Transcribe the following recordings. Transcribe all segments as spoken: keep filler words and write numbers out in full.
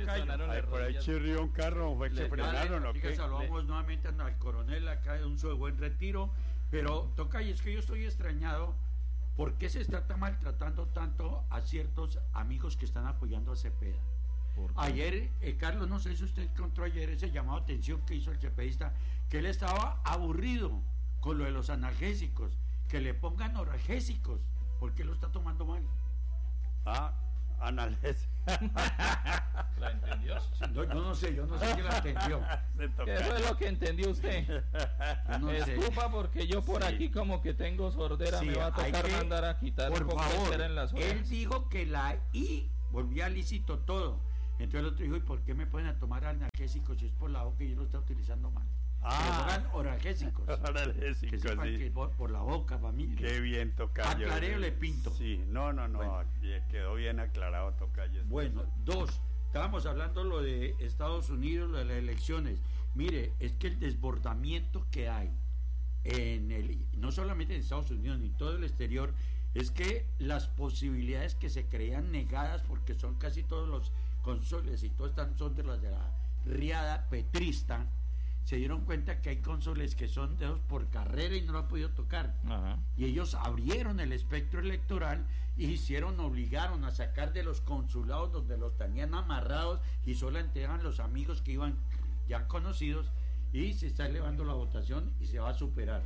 sonaron las por ahí rodillas. chirrió un carro, fue que se frenaron o qué. Fíjate, saludamos Le- nuevamente al coronel acá de un su buen retiro, pero toca, y es que yo estoy extrañado, ¿por qué se está maltratando tanto a ciertos amigos que están apoyando a Cepeda? Ayer, eh, Carlos, no sé si usted encontró ayer ese llamado de atención que hizo el cepedista, que él estaba aburrido con lo de los analgésicos, que le pongan analgésicos, porque lo está tomando mal. Ah, analgésico. ¿La entendió? No, yo no sé, yo no sé quién la entendió. Se toca. ¿Qué fue lo que entendió usted? Yo no sé. Disculpa porque yo por Sí. aquí como que tengo sordera, Sí, me va a hay tocar que- mandar a quitar por un poco de favor, cera en las él orejas. dijo que la I volvía lícito todo. Entonces el otro dijo, ¿y por qué me pueden a tomar analgésicos si es por la boca y yo lo está utilizando mal? Ah. Que le pongan analgésicos. Que Analgésico, sepan sí. que por, por la boca, familia. Qué bien, tocayo. Aclaré o le pinto. Sí, no, no, no, Bueno. quedó bien aclarado, tocayo. Bueno, dos, estábamos hablando lo de Estados Unidos, lo de las elecciones. Mire, es que el desbordamiento que hay en el, no solamente en Estados Unidos ni en todo el exterior, es que las posibilidades que se creían negadas, porque son casi todos los cónsules y todos están son de las de la riada petrista, se dieron cuenta que hay cónsules que son de dos por carrera y no lo han podido tocar. Ajá. Y ellos abrieron el espectro electoral y hicieron, obligaron a sacar de los consulados donde los tenían amarrados y solo entregan los amigos que iban ya conocidos, y se está elevando la votación y se va a superar.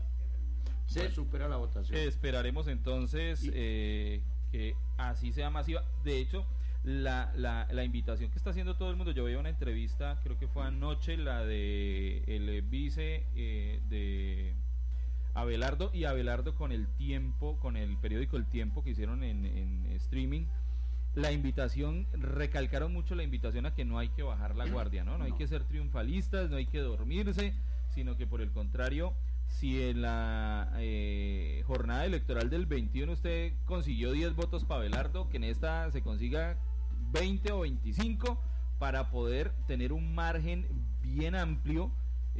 Se Bueno, supera la votación. Esperaremos entonces Y- eh, que así sea masiva. De hecho, la, la, la invitación que está haciendo todo el mundo, yo veía una entrevista, creo que fue anoche, la de el vice eh, de Abelardo y Abelardo con el Tiempo, con el periódico El Tiempo que hicieron en, en streaming. La invitación, recalcaron mucho la invitación a que no hay que bajar la guardia, ¿no? No hay No. que ser triunfalistas, no hay que dormirse, sino que por el contrario, si en la eh, jornada electoral del veintiuno usted consiguió diez votos para Abelardo, que en esta se consiga veinte o veinticinco para poder tener un margen bien amplio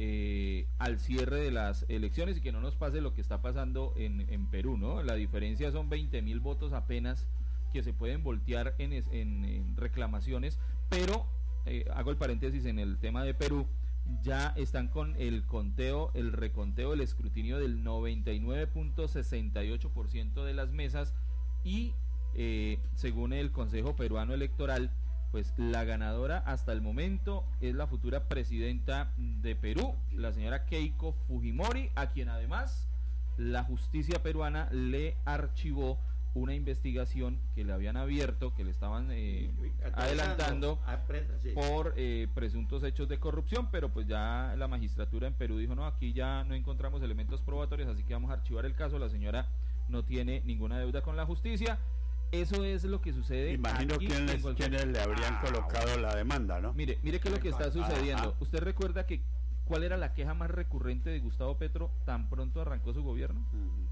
eh, al cierre de las elecciones y que no nos pase lo que está pasando en, en Perú, ¿no? La diferencia son veinte mil votos apenas que se pueden voltear en, es- en, en reclamaciones, pero eh, hago el paréntesis en el tema de Perú, ya están con el conteo, el reconteo, el escrutinio del noventa y nueve punto sesenta y ocho por ciento de las mesas y eh, según el Consejo Peruano Electoral, pues la ganadora hasta el momento es la futura presidenta de Perú, la señora Keiko Fujimori, a quien además la justicia peruana le archivó una investigación que le habían abierto, que le estaban eh, adelantando Apreta, sí. por eh, presuntos hechos de corrupción, pero pues ya la magistratura en Perú dijo, no, aquí ya no encontramos elementos probatorios, así que vamos a archivar el caso, la señora no tiene ninguna deuda con la justicia. Eso es lo que sucede. Imagino aquí quiénes, en cualquier- quiénes le habrían Ah, colocado bueno. la demanda, ¿no? Mire, mire qué es lo que está sucediendo. Ajá. ¿Usted recuerda que cuál era la queja más recurrente de Gustavo Petro tan pronto arrancó su gobierno? Ujú.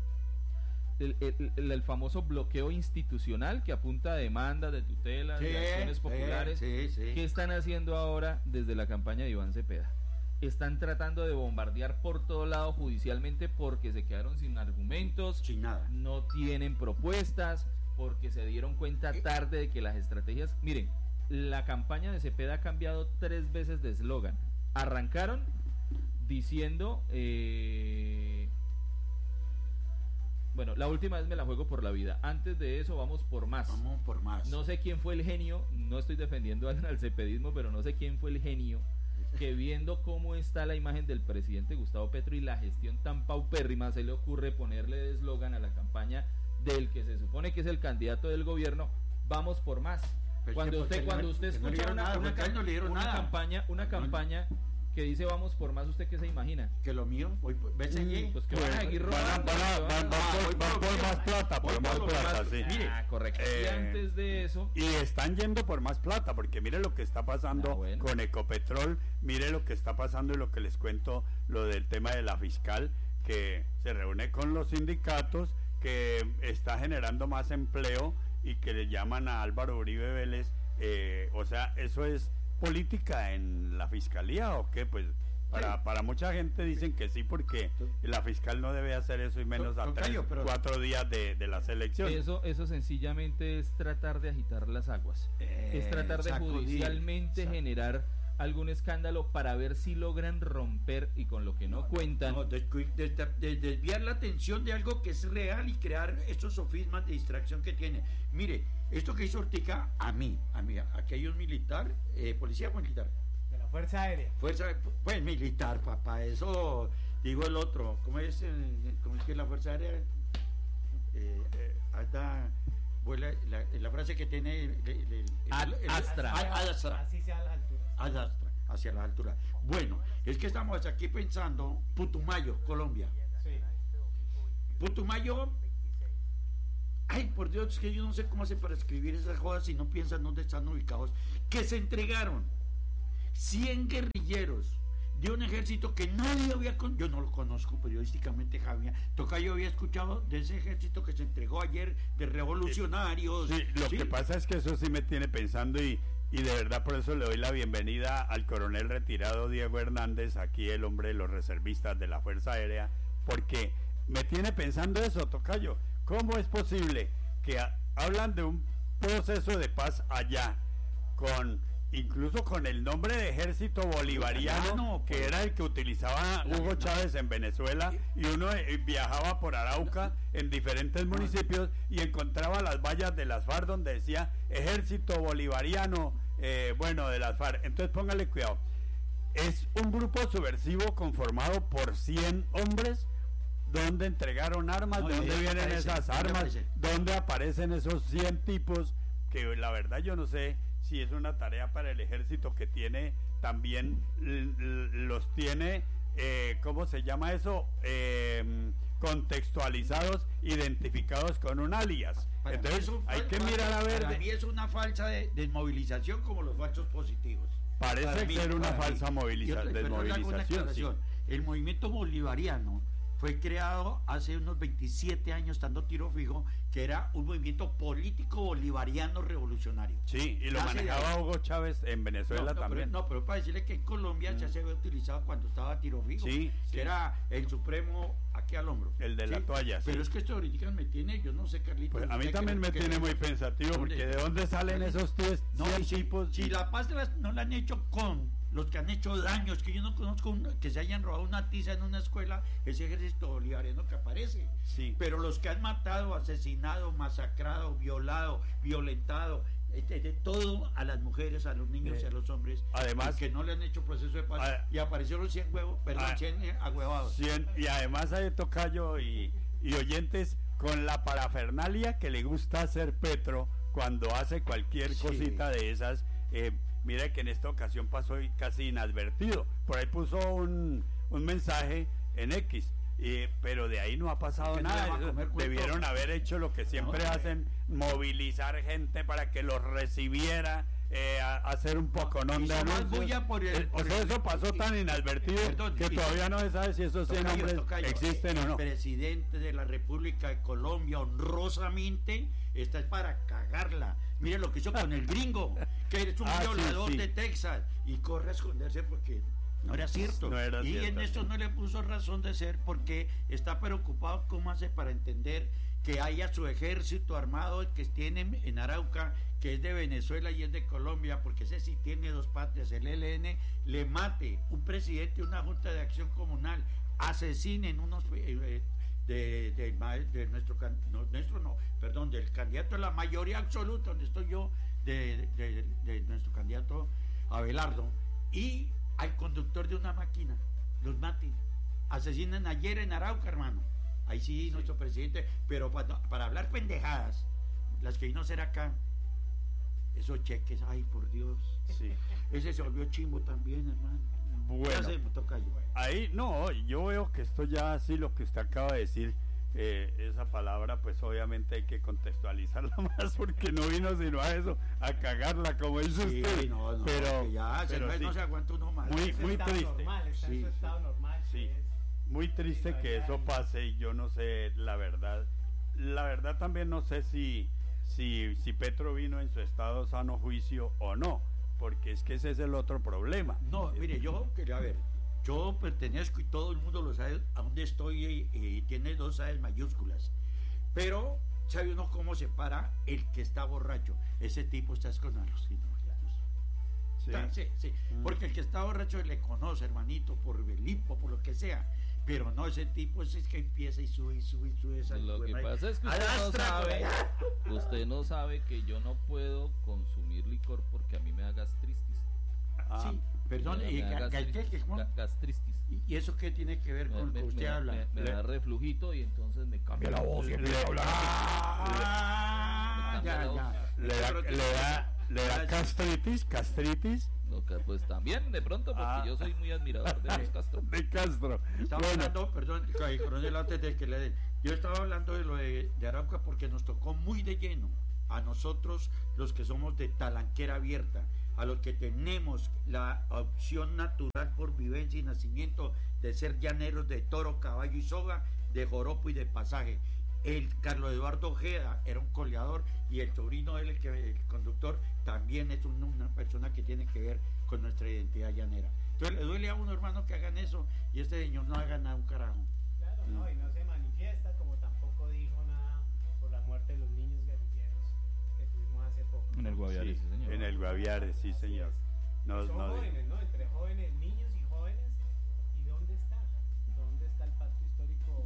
El, el- el- el famoso bloqueo institucional que apunta a demandas de tutelas, Sí, de acciones sí, populares. sí, sí. ¿Qué están haciendo ahora desde la campaña de Iván Cepeda? Están tratando de bombardear por todo lado judicialmente porque se quedaron sin argumentos, Sin nada. no tienen propuestas, porque se dieron cuenta tarde de que las estrategias... Miren, la campaña de Cepeda ha cambiado tres veces de eslogan. Arrancaron diciendo... eh, bueno, la última vez me la juego por la vida. Antes de eso vamos por más. Vamos por más. No sé quién fue el genio, no estoy defendiendo al, al cepedismo, pero no sé quién fue el genio que viendo cómo está la imagen del presidente Gustavo Petro y la gestión tan paupérrima, se le ocurre ponerle de eslogan a la campaña del que se supone que es el candidato del gobierno, vamos por más. Pero es Cuando que usted porque cuando no- usted que no le escucha dieron una, nada, una, porque a él no le dieron una nada. campaña, una No, campaña que dice vamos por más, ¿usted qué se imagina? Que lo mío, voy, ¿ves allí? Pues que van a seguir Van a- robando. van a- van- van Ah, por- voy van por por lo más que- plata, voy por más por lo plata, más- sí. Mire, Ah, correcto. y Eh, antes de eso, Y están yendo por más plata, porque mire lo que está pasando Ah, bueno. con Ecopetrol, mire lo que está pasando y lo que les cuento, lo del tema de la fiscal, que se reúne con los sindicatos, que está generando más empleo y que le llaman a Álvaro Uribe Vélez, eh, o sea, ¿eso es política en la fiscalía o qué? Pues Para, Sí. para mucha gente dicen que sí, porque la fiscal no debe hacer eso y menos Don- a don tres, Cayo, pero- cuatro días de, de las elecciones. Eso, eso sencillamente es tratar de agitar las aguas. Eh, es tratar de sacudir. judicialmente Sac- generar algún escándalo para ver si logran romper, y con lo que no, cuentan. No, descu- de- de- de- desviar la atención de algo que es real y crear estos sofismas de distracción que tiene. Mire, esto que hizo Ortica, a mí, a mí, aquí hay un militar, eh, policía o militar, De la Fuerza Aérea. fuerza, pues militar, papá, eso digo el otro, ¿cómo es, eh, cómo es que la fuerza aérea? Eh, eh, anda, vuela, la, la frase que tiene el, el- el- Ad el- astra. Ad- ad astra. Así sea a las alturas. Ad astra, hacia la altura. Bueno, es que estamos aquí pensando, Putumayo, Colombia. Sí. Putumayo, ay, por Dios, es que yo no sé cómo hacen para escribir esas cosas si no piensan dónde están ubicados, que se entregaron cien guerrilleros de un ejército que nadie había, con... yo no lo conozco periodísticamente, Javier, Tocayo había escuchado de ese ejército que se entregó ayer de revolucionarios. Sí, lo ¿sí? que pasa es que eso sí me tiene pensando y, y de verdad por eso le doy la bienvenida al coronel retirado Diego Hernández, aquí el hombre de los reservistas de la Fuerza Aérea, porque me tiene pensando eso, Tocayo. ¿Cómo es posible que a- hablan de un proceso de paz allá, con incluso con el nombre de ejército bolivariano, Bolivariano, que pues. era el que utilizaba La- Hugo la- Chávez en Venezuela, y uno eh, viajaba por Arauca en diferentes municipios y encontraba las vallas de las FARC donde decía ejército bolivariano, eh, bueno, de las FARC? Entonces póngale cuidado, es un grupo subversivo conformado por cien hombres. ¿Dónde entregaron armas? No, ¿De y dónde ahí vienen aparecen, esas ¿dónde armas? aparecen? ¿Dónde aparecen esos cien tipos? Que la verdad yo no sé si es una tarea para el ejército, que tiene también, l- l- los tiene, eh, ¿cómo se llama eso? Eh, contextualizados, identificados con un alias. Para mí Entonces es un hay fal- que mirar a ver, Para de- mí es una falsa de- desmovilización como los falsos positivos. parece Para mí, ser una para falsa mí. moviliza- Y otra- perdón, le hago una desmovilización. Sí. aclaración. El movimiento bolivariano fue creado hace unos veintisiete años, estando tiro fijo, que era un movimiento político bolivariano revolucionario. Sí, y lo Nace de manejaba ahí. Hugo Chávez en Venezuela no, no, también. Pero, no, pero para decirle que en Colombia Mm. ya se había utilizado cuando estaba tiro fijo, Sí, que sí. era el supremo aquí al hombro. El de la toalla, Pero sí. es que esto ahorita me tiene, yo no sé, Carlitos. Pues a mí usted también que- me que- tiene muy pensativo, ¿Dónde? porque ¿de dónde salen esos tres No, cien y si, tipos? si la paz de las- no la han hecho con los que han hecho daños, que yo no conozco un- que se hayan robado una tiza en una escuela, ese ejército bolivariano que aparece. Sí. Pero los que han matado, asesinado, masacrado, violado, violentado, eh, de, de todo a las mujeres, a los niños Eh, y a los hombres, además- y que no le han hecho proceso de paz, Ah, y aparecieron cien huevos, perdón, ah, cien eh, agüevados. Cien- y además hay Tocayo y, y oyentes con la parafernalia que le gusta hacer Petro cuando hace cualquier Sí. cosita de esas. Eh, mira que en esta ocasión pasó y casi inadvertido. Por ahí puso un, un mensaje en X, eh, pero de ahí no ha pasado Que no nada. le va a comer cuento. Debieron haber hecho lo que siempre No, hacen, movilizar gente para que los recibiera, eh, a- hacer un poconón de Hizo más anuncios. bulla por el- Eh, o por sea, el- eso pasó tan inadvertido Perdón, que hizo- todavía no se sabe si esos cien Tocayo, hombres tocayo, existen o el no. presidente de la República de Colombia, honrosamente, esta es para cagarla. Miren lo que hizo con el gringo, que es un Ah, sí, violador sí. de Texas, y corre a esconderse porque no era cierto. No era y cierto, en esto sí. no le puso razón de ser porque está preocupado cómo hace para entender que haya su ejército armado que tienen en Arauca, que es de Venezuela y es de Colombia, porque ese sí tiene dos patrias, el E L N, le mate un presidente de una junta de acción comunal, asesinen unos eh, eh, de, de, ma- de nuestro, can- no, nuestro no, perdón, del candidato de la mayoría absoluta, donde estoy yo, de, de- de nuestro candidato Abelardo, y al conductor de una máquina, los maten, asesinan ayer en Arauca, hermano. Ahí sí, nuestro presidente, pero para, para hablar pendejadas, las que vino a hacer acá, esos cheques, ay por Dios, Sí. ese se volvió chimbo también, hermano. ¿Qué Bueno, hacemos, tocayo? ahí no, yo veo que esto ya sí lo que usted acaba de decir, eh, esa palabra pues obviamente hay que contextualizarla más porque no vino sino a eso, a cagarla como dice Sí, usted. no, no, pero que ya, se- pero no, sí, no se aguanta uno más. Muy- Está en su muy estado triste. normal, está Sí, en su sí. estado normal. Sí. que es- muy triste que eso pase y yo no sé la verdad. La verdad también no sé si, si, si Petro vino en su estado sano juicio o no, porque es que ese es el otro problema. No, mire, yo quería ver, yo pertenezco y todo el mundo lo sabe a dónde estoy y, y tiene dos A's mayúsculas. Pero, ¿sabe uno cómo se para el que está borracho? Ese tipo está con alucinógenos. Sí. Está- sí, sí. Mm. Porque el que está borracho le conoce, hermanito, por el hipo, por lo que sea. Pero no, ese tipo ese es que empieza y sube y sube y sube. Esa Lo que hijuemadre. pasa es que usted no Arrastra, sabe, güey. usted no sabe que yo no puedo consumir licor porque a mí me da gastristis. Ah, Sí, perdón, Me y da ga- ga- gastri- ¿qué- qué- cómo? ga- gastristis. ¿Y y eso qué tiene que ver Me, con lo me- que usted me- habla? me- me Le- da reflujito y entonces me cambia la voz. y le- empiezo a hablar así. Ah, Le ya, cambia la ya. voz. le da, le da, le da castritis, castritis No, que, pues también, de pronto, porque Ah. yo soy muy admirador de los Castro. de Castro. Estaba Bueno, hablando, perdón, ay, coronel, antes de que le den. Yo estaba hablando de lo de, de Arauca porque nos tocó muy de lleno a nosotros, los que somos de talanquera abierta, a los que tenemos la opción natural por vivencia y nacimiento de ser llaneros de toro, caballo y soga, de joropo y de pasaje. El Carlos Eduardo Ojeda era un coleador y el sobrino de él, el, que, el conductor, también es un- una persona que tiene que ver con nuestra identidad llanera. Entonces le duele a uno, hermano, que hagan eso y este señor no haga nada un carajo. Claro, no, y no se manifiesta, como tampoco dijo nada por la muerte de los niños guerrilleros que tuvimos hace poco. En el Guaviare, sí, señor. en el Guaviare, sí, Así señor. es. No, Son no, jóvenes, ¿no? Entre jóvenes, niños y jóvenes. ¿Y dónde está? ¿Dónde está el pacto histórico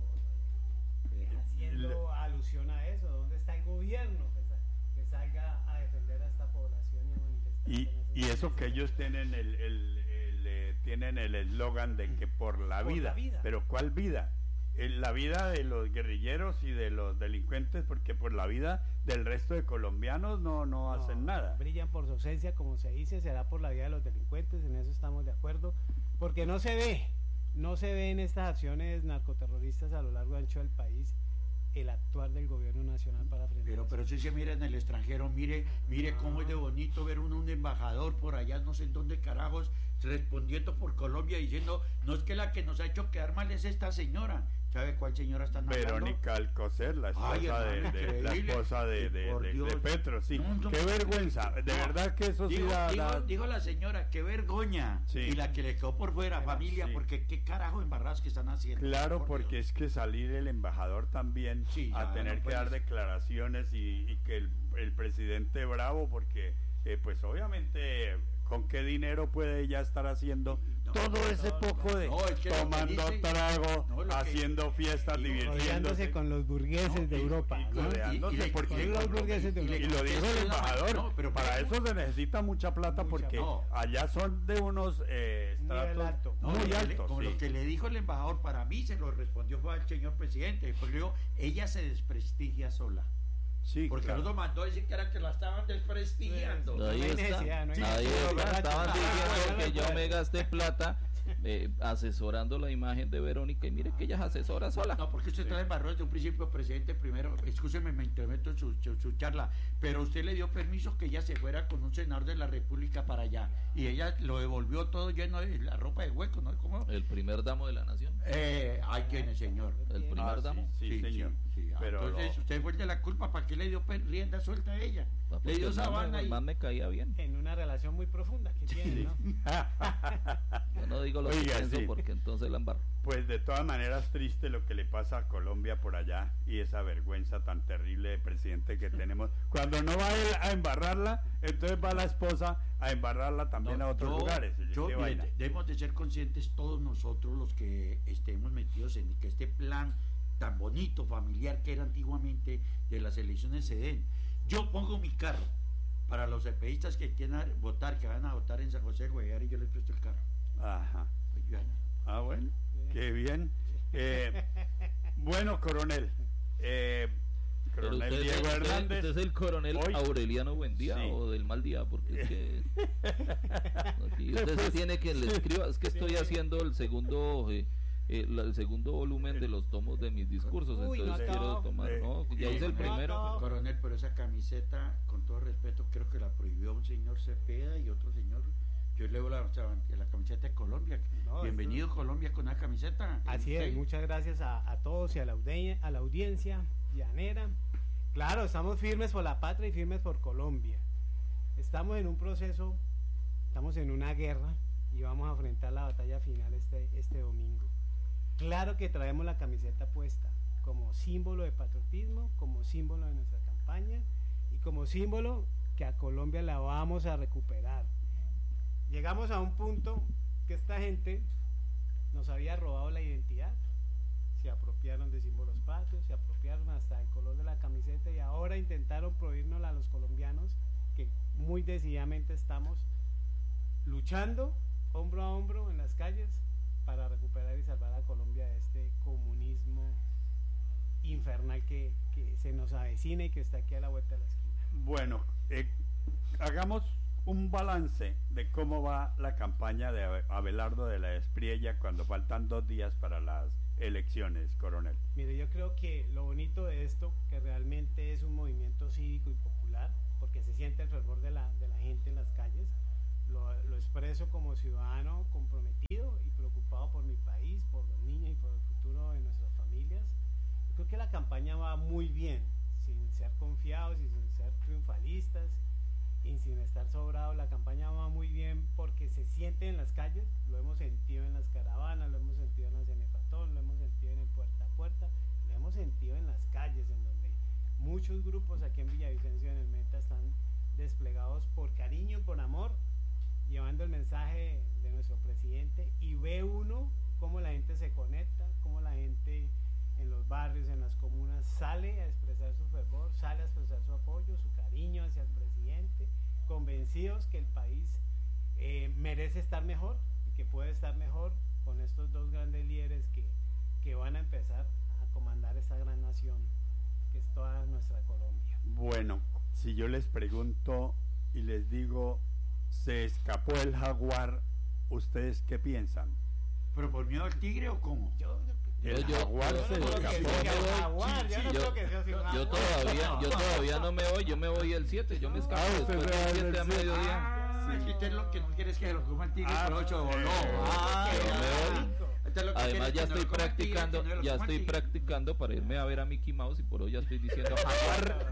haciendo alusión a eso? ¿Dónde está el gobierno que, sa- que salga a defender a esta población y a manifestarse Y, en esos y eso que países? ellos tienen el, el- el, eh, tienen el eslogan de que por la Por vida, la vida. pero ¿cuál vida? En la vida de los guerrilleros y de los delincuentes, porque por la vida del resto de colombianos no, no, hacen nada. Brillan por su ausencia, como se dice, será por la vida de los delincuentes, en eso estamos de acuerdo, porque no se ve, no se ve en estas acciones narcoterroristas a lo largo y ancho del país el actuar del gobierno nacional para frenar. Pero, eso. pero si se mira en el extranjero, mire, mire cómo es de bonito ver un, un embajador por allá, no sé en dónde carajos, respondiendo por Colombia diciendo, no es que la que nos ha hecho quedar mal es esta señora. ¿Sabe cuál señora están hablando? Verónica Alcocer, la esposa, Ay, hermano, de, de- la increíble. esposa de, de- Por de- de Dios. Petro, sí. No, no, Qué no. vergüenza, de No. verdad que eso sí Dijo, da... dijo- da- dijo la señora, qué vergoña. Sí. Y la que le quedó por fuera, Pero, familia, sí. porque qué carajo embarradas que están haciendo. Claro, Por porque Dios. es que salir el embajador también Sí, a ya, tener no que puedes. dar declaraciones y, y que el, el presidente bravo, porque eh, pues obviamente con qué dinero puede ella estar haciendo No, todo no, ese no, poco de no, es que lo que tomando dice- trago, no, lo que- haciendo fiestas, y- divirtiéndose. Rodeándose con los burgueses No, de y- Europa, y- ¿no? codeándose, y- y le- porque y le- los burgueses de y le- y lo dijo el contesta la- embajador, no, pero para pero- eso se necesita mucha plata Mucha, porque no. allá son de unos eh, Un nivel estratos alto. No, muy lo que le- altos. como sí. lo que le dijo el embajador, para mí se lo respondió fue al señor presidente, porque dijo, ella se desprestigia sola. Sí, Porque claro. nos mandó a decir que era que la estaban desprestigiando. No Ahí hay está. necesidad, no hay Ahí necesidad. está. Estaban Ah, diciendo bueno, que yo pues. me gasté plata eh, asesorando la imagen de Verónica y mire que ella es asesora sola. No, porque usted trae embarró desde un principio, presidente, primero, escúcheme, me intermeto en su, su, su charla, pero usted le dio permiso que ella se fuera con un senador de la República para allá, y ella lo devolvió todo lleno de la ropa de hueco, ¿no? ¿Cómo? El primer damo de la nación. Eh, ahí tiene, señor. El primer Ah, sí, damo. sí, señor. sí. Ah, Pero entonces, lo- usted fue el de la culpa, ¿para qué le dio pe- rienda suelta a ella? Ah, porque Le dio el man me- sabana el y... man me caía bien. En una relación muy profunda que tienen, ¿no? Yo no digo lo que Oiga, pienso sí. porque entonces la embarro. Pues de todas maneras triste lo que le pasa a Colombia por allá y esa vergüenza tan terrible de presidente que tenemos. Cuando no va él a embarrarla, entonces va la esposa a embarrarla también No, a otros yo- lugares. Oye, yo, qué mire, vaina. de- debemos de ser conscientes todos nosotros los que estemos metidos en que este plan tan bonito, familiar que era antiguamente de las elecciones se den. Yo pongo mi carro para los CPIistas que quieran votar, que van a votar en San José de Guaviare, y yo les presto el carro. Ajá. Pues yo- Ah, bueno, qué bien. Eh, bueno, coronel. Eh, Pero coronel usted, Diego usted- Hernández. usted es el coronel Hoy- Aureliano Buendía Sí. o del mal día, porque es que aquí usted Pues- sí tiene que le escriba. Es que estoy haciendo el segundo eh, eh, la- el segundo volumen de los tomos de mis discursos, Uy, no entonces quiero acabo. tomar. Eh, No, ya eh, hice el no primero. acabo. Coronel, pero esa camiseta, con todo respeto, creo que la prohibió un señor Cepeda y otro señor. Yo leo la, la camiseta de Colombia. No, Bienvenido Colombia con una camiseta. Así es, Sí. muchas gracias a, a todos y a la, audiencia, a la audiencia llanera. Claro, estamos firmes por la patria y firmes por Colombia. Estamos en un proceso, estamos en una guerra y vamos a enfrentar la batalla final este, este domingo. Claro que traemos la camiseta puesta como símbolo de patriotismo, como símbolo de nuestra campaña y como símbolo que a Colombia la vamos a recuperar. Llegamos a un punto que esta gente nos había robado la identidad, se apropiaron de símbolos patrios, se apropiaron hasta el color de la camiseta y ahora intentaron prohibirnos a los colombianos que muy decididamente estamos luchando hombro a hombro en las calles para recuperar y salvar a Colombia de este comunismo infernal que, que se nos avecina y que está aquí a la vuelta de la esquina. Bueno, eh, hagamos un balance de cómo va la campaña de Abelardo de la Espriella cuando faltan dos días para las elecciones, coronel. Mire, yo creo que lo bonito de esto, que realmente es un movimiento cívico y popular, porque se siente el fervor de la, de la gente en las calles, lo, lo expreso como ciudadano comprometido y preocupado por mi país, por los niños y por el futuro de nuestras familias. Yo creo que la campaña va muy bien, sin ser confiados y sin ser triunfalistas y sin estar sobrados. La campaña va muy bien porque se siente en las calles, lo hemos sentido en las caravanas, lo hemos sentido en la Cenefratón, lo hemos sentido en el puerta a puerta, lo hemos sentido en las calles, en donde muchos grupos aquí en Villavicencio, en el Meta, están desplegados por cariño y por amor, llevando el mensaje de nuestro presidente, y ve uno cómo la gente se conecta, cómo la gente en los barrios, en las comunas, sale a expresar su fervor, sale a expresar su apoyo, su cariño hacia el presidente, convencidos que el país eh, merece estar mejor y que puede estar mejor con estos dos grandes líderes que, que van a empezar a comandar esta gran nación que es toda nuestra Colombia. Bueno, si yo les pregunto y les digo, se escapó el jaguar, ¿ustedes qué piensan? ¿Pero por miedo al tigre o cómo? Yo, El yo- jaguar yo se no creo que escapó. sea el jaguar, yo no yo- creo que sea así un Yo jaguar. todavía, yo todavía no me voy, yo me voy el siete, yo me escapo Ah, usted después se va del el siete a siete. mediodía. Ah, Sí. sí, usted lo que no quiere es que se lo coma el tigre Ah, por ocho de voló. eh, Ah, yo ya. me voy. Usted lo que quiere Además es ya que no estoy lo coma el tigre, practicando, que no lo ya coma el estoy tigre. practicando para irme a ver a Mickey Mouse y por hoy ya estoy diciendo jaguar,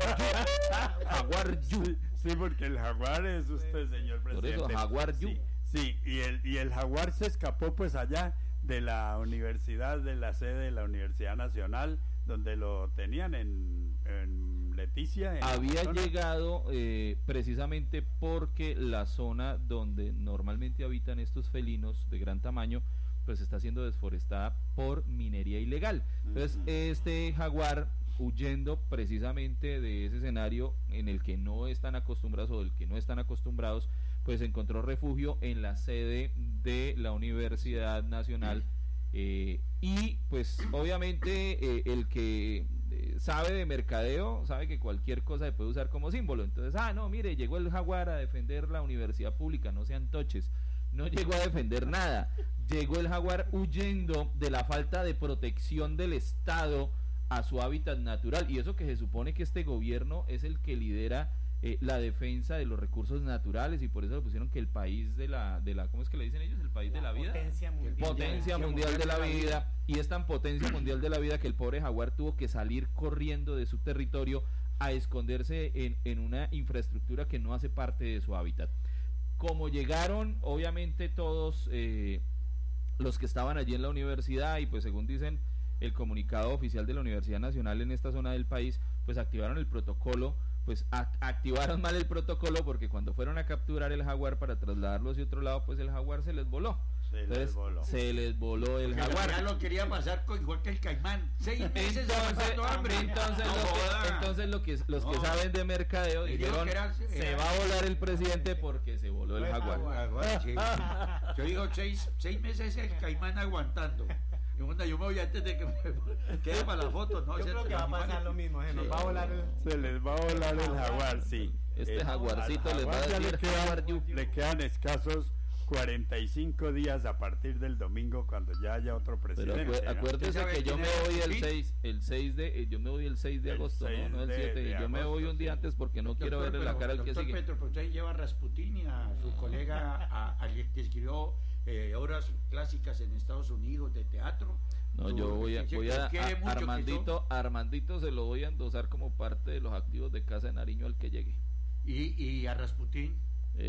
jaguar yu. Sí, sí, porque el jaguar es usted, señor Por presidente. eso, jaguar yu. Sí, sí, y el, y el jaguar se escapó pues allá de la universidad, de la sede de la Universidad Nacional, donde lo tenían en, en Leticia. en Había Amazonas. llegado eh, precisamente porque la zona donde normalmente habitan estos felinos de gran tamaño pues está siendo desforestada por minería ilegal. Entonces Ujú. este jaguar, huyendo precisamente de ese escenario en el que no están acostumbrados o del que no están acostumbrados, pues encontró refugio en la sede de la Universidad Nacional. Eh, y pues obviamente eh, el que eh, sabe de mercadeo sabe que cualquier cosa se puede usar como símbolo. Entonces, ah, no, mire, llegó el jaguar a defender la universidad pública, no sean toches. No llegó a defender nada, llegó el jaguar huyendo de la falta de protección del Estado a su hábitat natural, y eso que se supone que este gobierno es el que lidera eh, la defensa de los recursos naturales, y por eso le pusieron que el país de la, de la ¿cómo es que le dicen ellos? El país de la vida. Potencia mundial. Potencia mundial de la vida, y es tan potencia mundial de la vida que el pobre jaguar tuvo que salir corriendo de su territorio a esconderse en, en una infraestructura que no hace parte de su hábitat. Como llegaron, obviamente todos eh, los que estaban allí en la universidad, y pues según dicen el comunicado oficial de la Universidad Nacional en esta zona del país, pues activaron el protocolo, pues a- activaron mal el protocolo, porque cuando fueron a capturar el jaguar para trasladarlo hacia otro lado, pues el jaguar se les voló. Se Entonces, les voló. se les voló el Porque jaguar. ya lo quería pasar con, igual que el caimán. Seis meses Entonces, pasando hambre. entonces, No lo que, joda. entonces lo que, los que No. saben de mercadeo Le digo dijeron, que era- se era- va a volar el presidente porque se voló el Fue jaguar. Jaguar, sí. Yo digo seis, seis meses el caimán aguantando. Y onda, yo me voy antes de que me quede para la foto. No, Yo ese- creo que va a pasar lo mismo, se nos Sí. va a volar el... Se les va a volar el jaguar, sí. Este El- jaguarcito al les va a jaguar ya decir le quedan- jaguar yu. le quedan escasos cuarenta y cinco días a partir del domingo, cuando ya haya otro Pero presidente. acué- ¿no? acuérdese ¿Usted sabe que yo quién me es voy el Putin? seis, el seis de, eh, yo me voy el seis de El agosto, no, seis no el de- siete, de y yo me voy agosto, un día sí. antes porque no quiero Doctor, verle la pero, cara al que doctor sigue. Petro, pero usted lleva a Rasputin y a su colega, a, a alguien que escribió eh, obras clásicas en Estados Unidos de teatro. No, Tú, yo voy a, que- voy que a, quiere a- mucho, que Armandito, a Armandito se lo voy a endosar como parte de los activos de Casa de Nariño al que llegue. Y, y a Rasputin. Eh,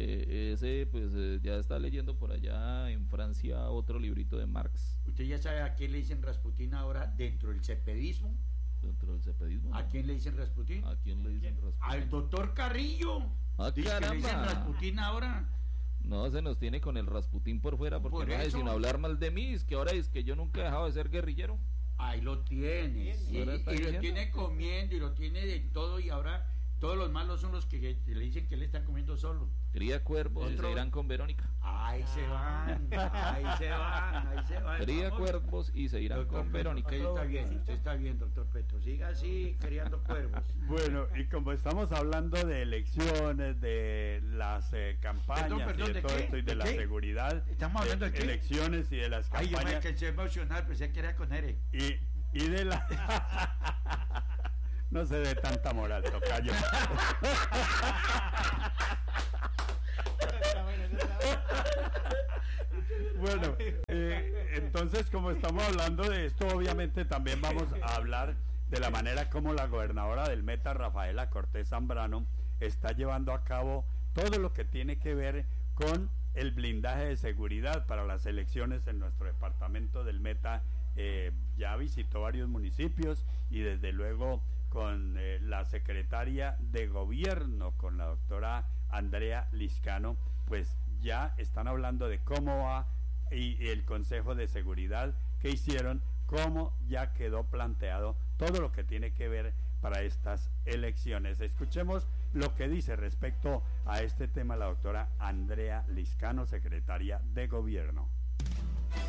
ese pues eh, ya está leyendo por allá en Francia otro librito de Marx. ¿Usted ya sabe a quién le dicen Rasputín ahora dentro del cepedismo? Dentro del cepedismo. ¿A ¿no? quién le dicen Rasputín? ¿A quién le dicen Rasputín? Al doctor Carrillo. Ah, Dice que le dicen caramba. Rasputín ahora. No, se nos tiene con el Rasputín por fuera, porque Por no es eso. sin hablar mal de mí, es que ahora es que yo nunca he dejado de ser guerrillero. Ahí lo tiene. Sí, Ahora está y lo diciendo. tiene comiendo y lo tiene de todo y ahora todos los malos son los que le dicen que él está comiendo solo. Cría cuervos y Otro- se irán con Verónica. Ahí se van, ahí se van, ahí se van. Cría Vamos. cuervos y se irán Doctor con Petro, Verónica. usted está bien, usted está bien, doctor Petro. Siga así, criando cuervos. Bueno, y como estamos hablando de elecciones, de las eh, campañas Perdón, perdón, y de, ¿de todo qué? esto y de, ¿De la qué? seguridad, Estamos hablando de qué? elecciones y de las Ay, yo me campañas alcancé a emocionar, pensé que era con Ere. y, y de la... No se dé tanta moral, tocayo. Está bueno, eso está bueno. Bueno, eh, entonces como estamos hablando de esto, obviamente también vamos a hablar de la manera como la gobernadora del Meta, Rafaela Cortés Zambrano, está llevando a cabo todo lo que tiene que ver con el blindaje de seguridad para las elecciones en nuestro departamento del Meta. Eh, ya visitó varios municipios y desde luego con eh, la secretaria de gobierno, con la doctora Andrea Liscano, pues ya están hablando de cómo va y, y el Consejo de Seguridad que hicieron, cómo ya quedó planteado todo lo que tiene que ver para estas elecciones. Escuchemos lo que dice respecto a este tema la doctora Andrea Liscano, secretaria de gobierno.